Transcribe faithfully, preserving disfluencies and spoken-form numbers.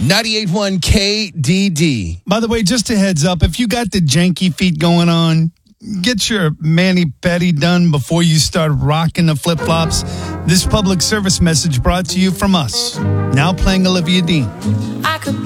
ninety-eight point one K D D. By the way, just a heads up, if you got the janky feet going on, get your mani-pedi done before you start rocking the flip-flops. This public service message brought to you from us. Now playing Olivia Dean.